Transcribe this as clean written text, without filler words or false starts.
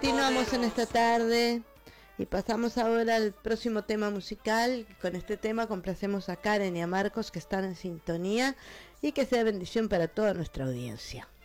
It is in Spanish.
Continuamos en esta tarde y pasamos ahora al próximo tema musical. Con este tema complacemos a Karen y a Marcos, que están en sintonía, y que sea bendición para toda nuestra audiencia.